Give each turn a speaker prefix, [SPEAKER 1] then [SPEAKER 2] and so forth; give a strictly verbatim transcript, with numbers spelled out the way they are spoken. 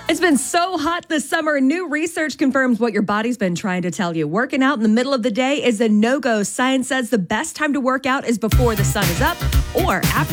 [SPEAKER 1] It's been so hot this summer. New research confirms what your body's been trying to tell you. Working out in the middle of the day is a no-go. Science says the best time to work out is before the sun is up or after